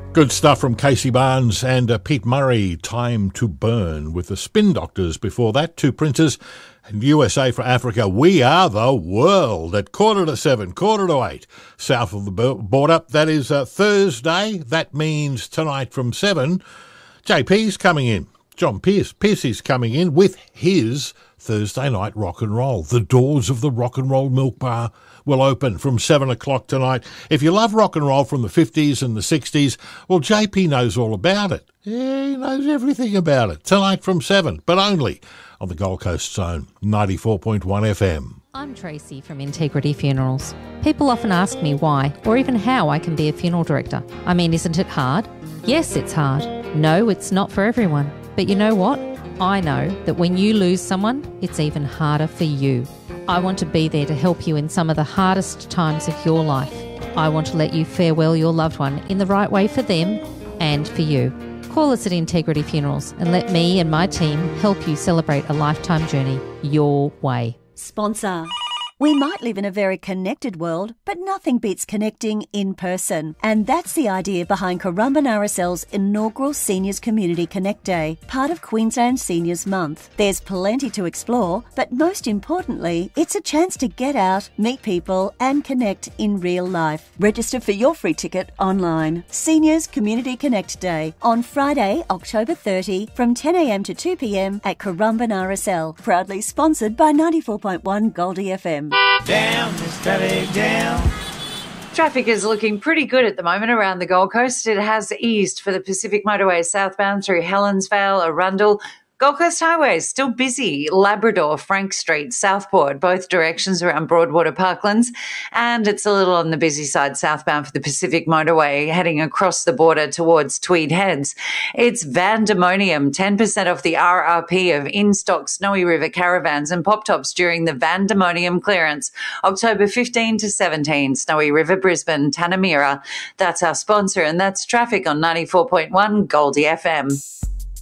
Good stuff from Casey Barnes and Pete Murray. Time to Burn with the Spin Doctors. Before that, Two Princes and USA for Africa. We Are the World at 6:45, 7:45 south of the border. That is Thursday. That means tonight from 7. JP's coming in. John Piercy's coming in with his Thursday night rock and roll. The doors of the Rock and Roll Milk Bar will open from 7 o'clock tonight. If you love rock and roll from the 50s and the 60s, well, JP knows all about it. Yeah, he knows everything about it. Tonight from 7, but only on the Gold Coast Zone, 94.1 FM. I'm Tracy from Integrity Funerals. People often ask me why, or even how I can be a funeral director. I mean, isn't it hard? Yes, it's hard. No, it's not for everyone. But you know what? I know that when you lose someone, it's even harder for you. I want to be there to help you in some of the hardest times of your life. I want to let you farewell your loved one in the right way for them and for you. Call us at Integrity Funerals and let me and my team help you celebrate a lifetime journey your way. Sponsor. We might live in a very connected world, but nothing beats connecting in person. And that's the idea behind Currumbin RSL's inaugural Seniors Community Connect Day, part of Queensland Seniors Month. There's plenty to explore, but most importantly, it's a chance to get out, meet people, and connect in real life. Register for your free ticket online. Seniors Community Connect Day on Friday, October 30 from 10 a.m. to 2 p.m. at Currumbin RSL. Proudly sponsored by 94.1 Goldie FM. Down, Miss Kelly, down. Traffic is looking pretty good at the moment around the Gold Coast. It has eased for the Pacific Motorway southbound through Helensvale, Arundel. Gold Coast Highway is still busy. Labrador, Frank Street, Southport, both directions around Broadwater Parklands. And it's a little on the busy side southbound for the Pacific Motorway heading across the border towards Tweed Heads. It's Vandemonium, 10% off the RRP of in-stock Snowy River caravans and pop-tops during the Vandemonium clearance, October 15 to 17, Snowy River, Brisbane, Tanamera. That's our sponsor, and that's traffic on 94.1 Goldie FM.